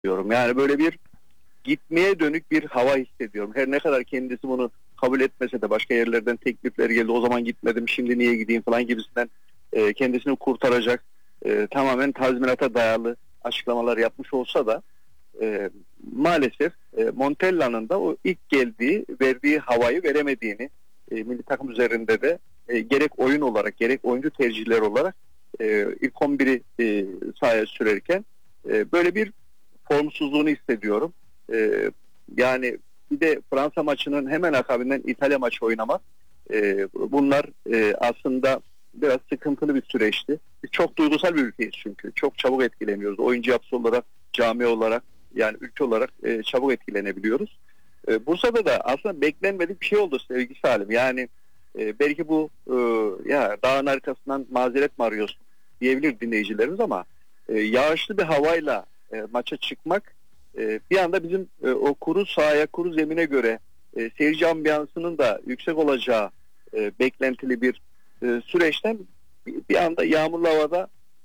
diyorum. Yani böyle bir gitmeye dönük bir hava hissediyorum. Her ne kadar kendisi bunu kabul etmese de başka yerlerden teklifler geldi. O zaman gitmedim, şimdi niye gideyim falan gibisinden kendisini kurtaracak tamamen tazminata dayalı açıklamalar yapmış olsa da maalesef Montella'nın da o ilk geldiği, verdiği havayı veremediğini milli takım üzerinde de gerek oyun olarak gerek oyuncu tercihleri olarak ilk 11'i sahaya sürerken böyle bir formsuzluğunu hissediyorum. Yani bir de Fransa maçının hemen akabinden İtalya maçı oynamak, bunlar aslında biraz sıkıntılı bir süreçti. Biz çok duygusal bir ülkeyiz çünkü. Çok çabuk etkileniyoruz. Oyuncu yapısı olarak, cami olarak, yani ülke olarak çabuk etkilenebiliyoruz. Bursa'da da aslında beklenmedik bir şey oldu sevgili Salim. Yani belki bu ya dağın arkasından mazeret mi arıyorsun diyebilir dinleyicilerimiz ama yağışlı bir havayla maça çıkmak bir anda bizim o kuru sahaya, kuru zemine göre seyirci ambiyansının da yüksek olacağı beklentili bir süreçten bir anda yağmurlu havada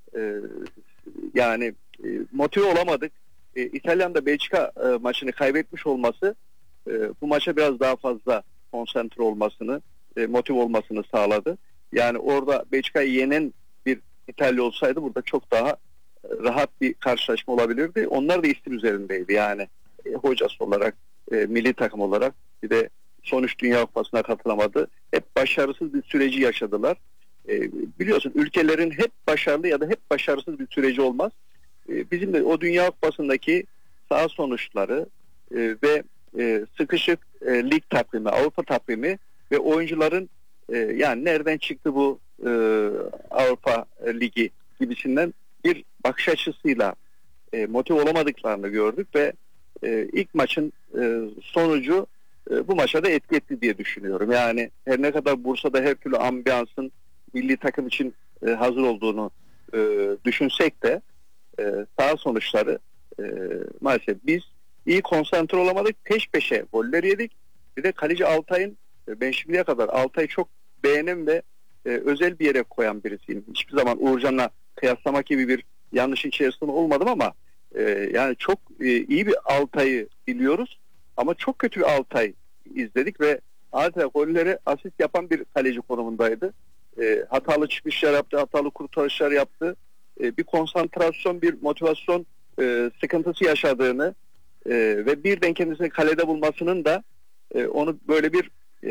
yani motive olamadık. İtalyan'da Belçika maçını kaybetmiş olması bu maça biraz daha fazla konsantre olmasını, motive olmasını sağladı. Yani orada Belçika'yı yenen bir İtalya olsaydı burada çok daha rahat bir karşılaşma olabilirdi. Onlar da istim üzerindeydi. Yani hocası olarak, milli takım olarak bir de sonuç Dünya Kupası'na katılamadı. Hep başarısız bir süreci yaşadılar. Biliyorsun ülkelerin hep başarılı ya da hep başarısız bir süreci olmaz. Bizim de o Dünya Kupası'ndaki saha sonuçları ve sıkışık lig takvimi, Avrupa takvimi ve oyuncuların yani nereden çıktı bu Avrupa Ligi gibisinden bir bakış açısıyla motive olamadıklarını gördük ve ilk maçın sonucu bu maça da etki etti diye düşünüyorum. Yani her ne kadar Bursa'da her türlü ambiyansın milli takım için hazır olduğunu düşünsek de saha sonuçları maalesef biz iyi konsantre olamadık. Peş peşe goller yedik. Bir de kaleci Altay'ın ben şimdiye kadar Altay'ı çok beğenen ve özel bir yere koyan birisiyim. Hiçbir zaman Uğurcan'la kıyaslamak gibi bir yanlışın içerisinde olmadım ama yani çok iyi bir Altay'ı biliyoruz ama çok kötü bir Altay izledik ve adeta golleri asist yapan bir kaleci konumundaydı. Hatalı çıkışlar yaptı, hatalı kurtarışlar yaptı. Bir konsantrasyon, bir motivasyon sıkıntısı yaşadığını ve birden kendisini kalede bulmasının da onu böyle bir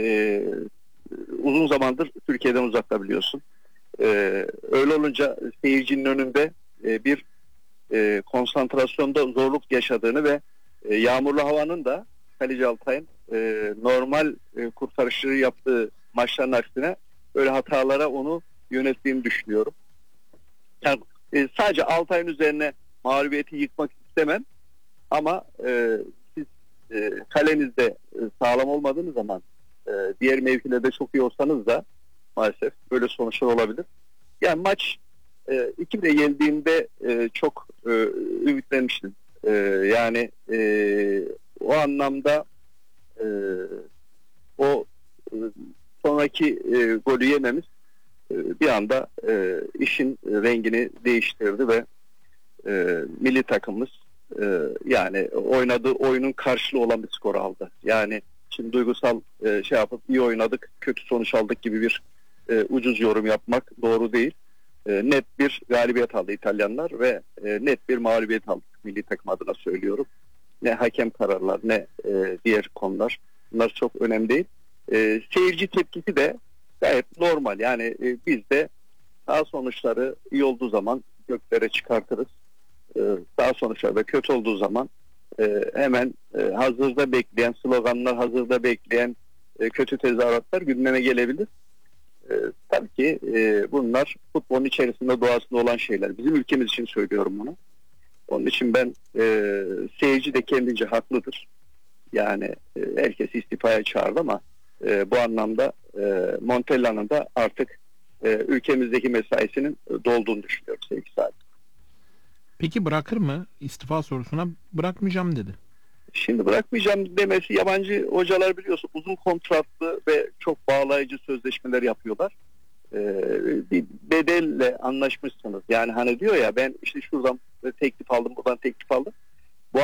uzun zamandır Türkiye'den uzakta biliyorsun. Öyle olunca seyircinin önünde bir konsantrasyonda zorluk yaşadığını ve yağmurlu havanın da kaleci Altay'ın normal kurtarışları yaptığı maçların aksine öyle hatalara onu yönettiğini düşünüyorum. Yani, sadece Altay'ın üzerine mağlubiyeti yıkmak istemem ama siz kalenizde sağlam olmadığınız zaman diğer mevkilerde çok iyi olsanız da maalesef böyle sonuçlar olabilir. Yani maç 2-1'e yendiğinde çok ümitlenmiştim. Yani o anlamda o sonraki golü yememiz bir anda işin rengini değiştirdi ve milli takımımız yani oynadığı oyunun karşılığı olan bir skor aldı. Yani şimdi duygusal şey yapıp iyi oynadık, kötü sonuç aldık gibi bir ucuz yorum yapmak doğru değil. Net bir galibiyet aldı İtalyanlar ve net bir mağlubiyet aldık milli takım adına söylüyorum. Ne hakem kararlar ne diğer konular. Bunlar çok önemli değil. Seyirci tepkisi de gayet normal. Yani biz de daha sonuçları iyi olduğu zaman göklere çıkartırız. Daha sonuçları da kötü olduğu zaman hemen hazırda bekleyen sloganlar, hazırda bekleyen kötü tezahüratlar gündeme gelebilir. Tabii ki bunlar futbolun içerisinde doğasında olan şeyler. Bizim ülkemiz için söylüyorum bunu. Onun için ben seyirci de kendince haklıdır. Yani herkes istifaya çağırdı ama bu anlamda Montella'nın da artık ülkemizdeki mesaisinin dolduğunu düşünüyorum sevgili Saad. Peki bırakır mı? İstifa sorusuna bırakmayacağım dedi. Şimdi bırakmayacağım demesi, yabancı hocalar biliyorsun uzun kontratlı ve çok bağlayıcı sözleşmeler yapıyorlar. Bir bedelle anlaşmışsınız. Yani hani diyor ya ben işte şuradan teklif aldım, buradan teklif aldım.